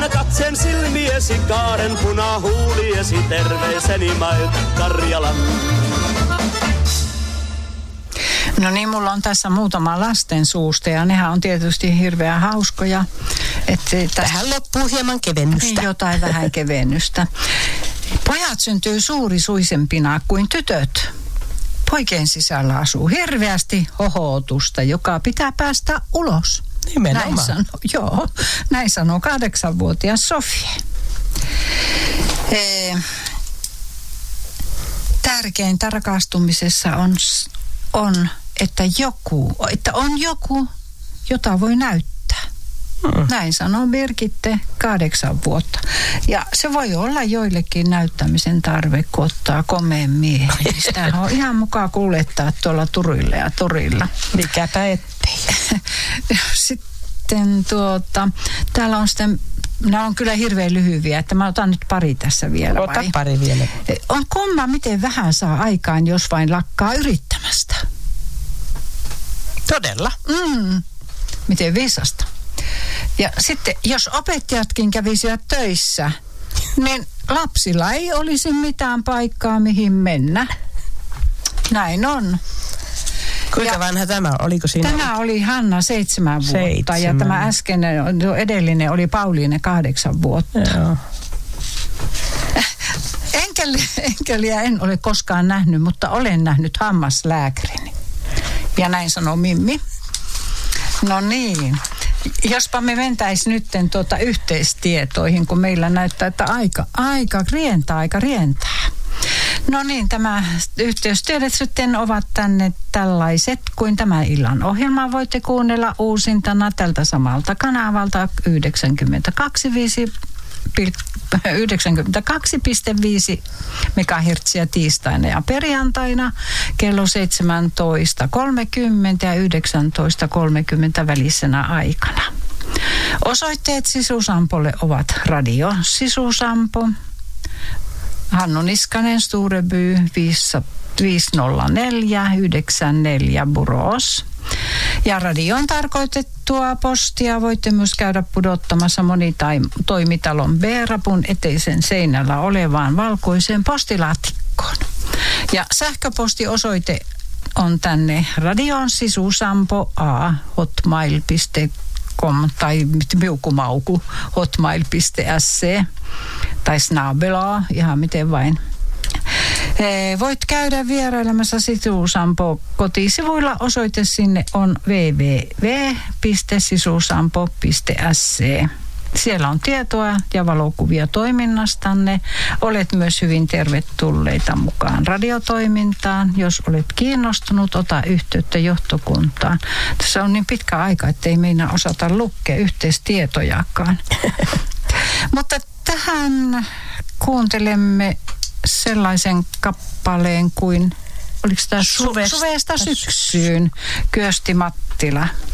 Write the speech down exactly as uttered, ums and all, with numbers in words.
aina katsen silmiesi, kaaren puna huuliesi, terveiseni mailta Karjalan. No niin, mulla on tässä muutama lasten suusta ja nehän on tietysti hirveän hauskoja. Että tähän loppuu hieman kevennystä. Niin, jotain vähän kevennystä. Pojat syntyy suurisuisempina kuin tytöt. Poikien sisällä asuu hirveästi hohotusta, joka pitää päästä ulos. Nimenomaan. Näin sanoo, joo, näin sanoo kahdeksanvuotias Sofie. E, tärkeintä rakastumisessa on, on että, joku, että on joku, jota voi näyttää. Hmm. Näin sanoo Birgitte, kahdeksan vuotta. Ja se voi olla joillekin näyttämisen tarve, kun ottaa komeen miehen. Sitä on ihan mukaan kuljettaa tuolla turuilla ja torilla. Mikäpä ettei. Sitten tuota, täällä on sitten, nämä on kyllä hirveän lyhyviä, että mä otan nyt pari tässä vielä. Ota vai? pari vielä. On kumma, miten vähän saa aikaan, jos vain lakkaa yrittämästä. Todella? Mm. Miten viisasta. Ja sitten, jos opettajatkin kävisivät töissä, niin lapsilla ei olisi mitään paikkaa, mihin mennä. Näin on. Kuinka ja vanha tämä? Oliko siinä? Tämä oli Hanna seitsemän vuotta seitsemän. Ja tämä äskeinen, edellinen oli Pauliine kahdeksan vuotta. Joo. Enkeli, enkeliä en ole koskaan nähnyt, mutta olen nähnyt hammaslääkärin. Ja näin sanoo Mimmi. No niin. Jospa me mentäisi nytten tuota yhteistietoihin, kun meillä näyttää, että aika, aika rientää, aika rientää. No niin, tämä yhteystiedot sitten ovat tänne tällaiset kuin tämän illan ohjelmaa voitte kuunnella uusintana tältä samalta kanavalta yhdeksänkymmentäkaksi pilkku viisi megahertsiä tiistaina ja perjantaina kello seitsemäntoista kolmekymmentä ja yhdeksäntoista kolmekymmentä välisenä aikana. Osoitteet Sisusampolle ovat Radio Sisusampo, Hannu Niskanen, Stureby viisi nolla neljä yhdeksän neljä Buros. Ja radioon tarkoitettua postia voitte myös käydä pudottamassa monitoimitalon B-rapun eteisen seinällä olevaan valkoiseen postilaatikkoon. Ja sähköpostiosoite on tänne radioon sisusampo a hotmail piste com tai miukumauku hotmail piste s c tai snabelaa, ihan miten vain. Voit käydä vierailemassa Sisusampo kotisivuilla. Osoite sinne on double-u double-u double-u piste sisusampo piste s c. Siellä on tietoa ja valokuvia toiminnastanne. Olet myös hyvin tervetulleita mukaan radiotoimintaan. Jos olet kiinnostunut, ota yhteyttä johtokuntaan. Tässä on niin pitkä aika, ettei meinaa osata lukea yhteistietojakaan. Mutta tähän kuuntelemme sellaisen kappaleen kuin, oliko tämä Suvesta, Suvesta syksyyn, Kyösti Mattila.